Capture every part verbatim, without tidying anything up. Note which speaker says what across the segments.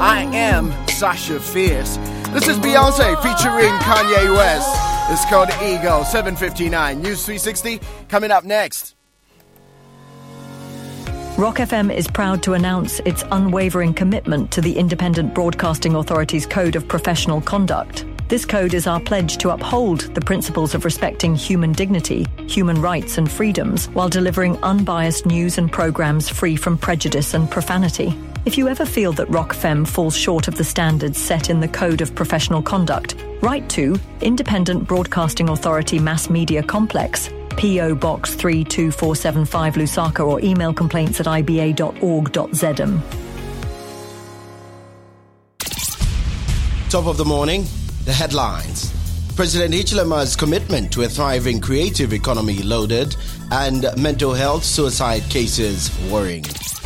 Speaker 1: I am Sasha Fierce. This is Beyonce featuring Kanye West. It's called Ego, seven fifty-nine. News three sixty coming up next.
Speaker 2: Rock F M is proud to announce its unwavering commitment to the Independent Broadcasting Authority's Code of Professional Conduct. This code is our pledge to uphold the principles of respecting human dignity, human rights and freedoms, while delivering unbiased news and programmes free from prejudice and profanity. If you ever feel that Rock F M falls short of the standards set in the Code of Professional Conduct, write to Independent Broadcasting Authority Mass Media Complex, P O Box three two four seven five Lusaka, or email complaints at i b a dot org dot z m.
Speaker 3: Top of the morning, the headlines. President Hichilema's commitment to a thriving creative economy loaded, and mental health suicide cases worrying.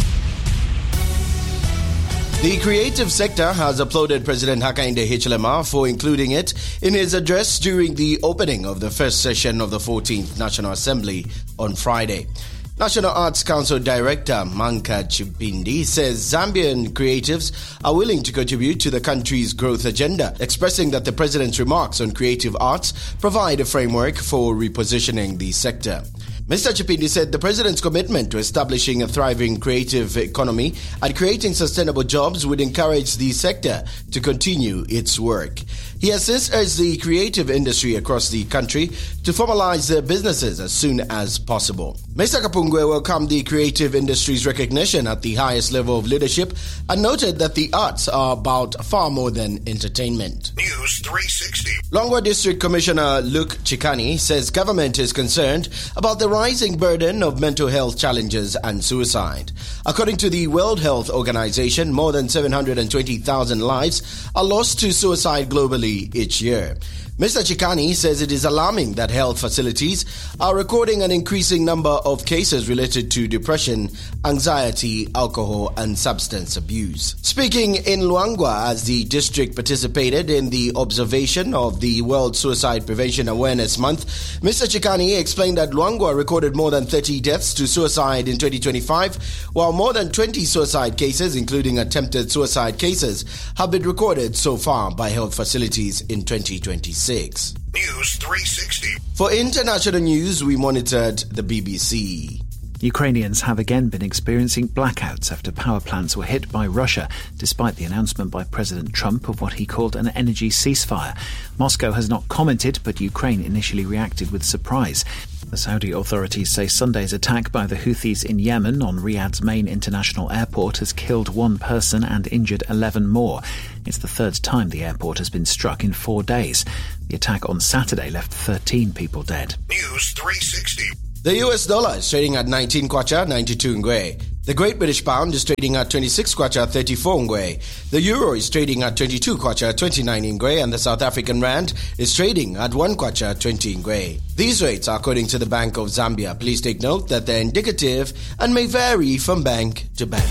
Speaker 3: The creative sector has applauded President Hakainde Hichilema for including it in his address during the opening of the first session of the fourteenth National Assembly on Friday. National Arts Council Director Manka Chipindi says Zambian creatives are willing to contribute to the country's growth agenda, expressing that the president's remarks on creative arts provide a framework for repositioning the sector. Mister Chipindi said the president's commitment to establishing a thriving creative economy and creating sustainable jobs would encourage the sector to continue its work. He has since urged the creative industry across the country to formalize their businesses as soon as possible. Mister Kapungwe welcomed the creative industry's recognition at the highest level of leadership and noted that the arts are about far more than entertainment.
Speaker 4: News three sixty.
Speaker 3: Longwa District Commissioner Luke Chikani says government is concerned about the rising burden of mental health challenges and suicide. According to the World Health Organization, more than seven hundred twenty thousand lives are lost to suicide globally each year. Mister Chikani says it is alarming that health facilities are recording an increasing number of cases related to depression, anxiety, alcohol and substance abuse. Speaking in Luangwa as the district participated in the observation of the World Suicide Prevention Awareness Month, Mister Chikani explained that Luangwa recorded more than thirty deaths to suicide in twenty twenty-five, while more than twenty suicide cases, including attempted suicide cases, have been recorded so far by health facilities in twenty twenty-six.
Speaker 4: News three sixty.
Speaker 3: For international news, we monitored the B B C.
Speaker 5: Ukrainians have again been experiencing blackouts after power plants were hit by Russia, despite the announcement by President Trump of what he called an energy ceasefire. Moscow has not commented, but Ukraine initially reacted with surprise. The Saudi authorities say Sunday's attack by the Houthis in Yemen on Riyadh's main international airport has killed one person and injured eleven more. It's the third time the airport has been struck in four days. The attack on Saturday left thirteen people dead.
Speaker 4: News three sixty.
Speaker 3: The U S dollar is trading at nineteen kwacha, ninety-two ngwe. The Great British Pound is trading at twenty-six kwacha, thirty-four ngwe. The Euro is trading at twenty-two kwacha, twenty-nine ngwe, and the South African Rand is trading at one kwacha, twenty ngwe. These rates are according to the Bank of Zambia. Please take note that they're indicative and may vary from bank to bank.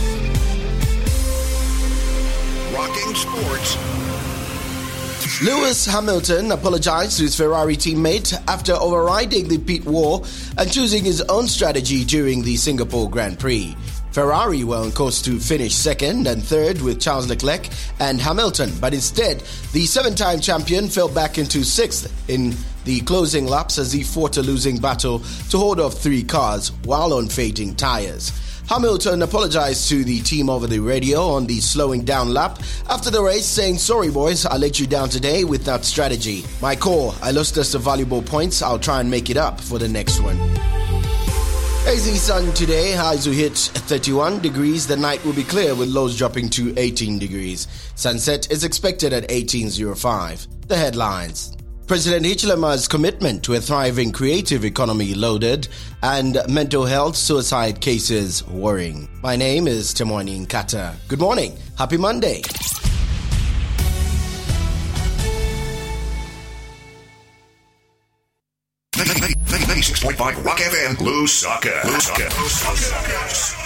Speaker 4: Rocking sports.
Speaker 3: Lewis Hamilton apologized to his Ferrari teammate after overriding the pit war and choosing his own strategy during the Singapore Grand Prix. Ferrari were on course to finish second and third with Charles Leclerc and Hamilton, but instead, the seven-time champion fell back into sixth in the closing laps as he fought a losing battle to hold off three cars while on fading tires. Hamilton apologized to the team over the radio on the slowing down lap after the race, saying, "Sorry boys, I let you down today with that strategy. My core, I lost us the valuable points. I'll try and make it up for the next one." Hazy sun today, highs will hit thirty-one degrees. The night will be clear with lows dropping to eighteen degrees. Sunset is expected at eighteen oh five. The headlines. President Hichilema's commitment to a thriving creative economy loaded, and mental health suicide cases worrying. My name is Temoini Nkata. Good morning. Happy Monday.
Speaker 4: ninety-six point five Rock F M, Lusaka. Lusaka. Lusaka.